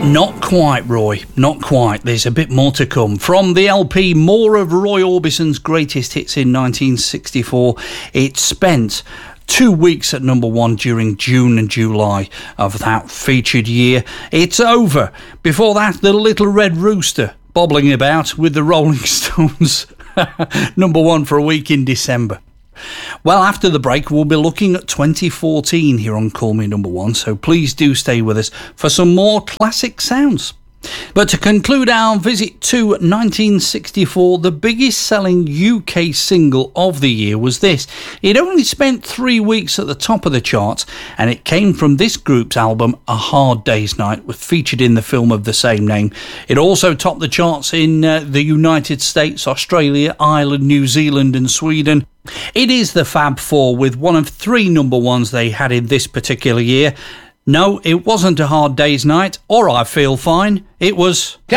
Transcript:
Not quite, Roy. Not quite. There's a bit more to come. From the LP More of Roy Orbison's Greatest Hits in 1964, it spent 2 weeks at number one during June and July of that featured year. It's over. Before that, the Little Red Rooster bobbling about with the Rolling Stones. Number one for a week in December. Well, after the break, we'll be looking at 2014 here on Call Me Number One, so please do stay with us for some more classic sounds. But to conclude our visit to 1964, the biggest selling UK single of the year was this. It only spent 3 weeks at the top of the charts, and it came from this group's album, A Hard Day's Night, was featured in the film of the same name. It also topped the charts in the United States, Australia, Ireland, New Zealand and Sweden. It is the Fab Four, with one of 3 number ones they had in this particular year. No, it wasn't A Hard Day's Night or I Feel Fine. It was...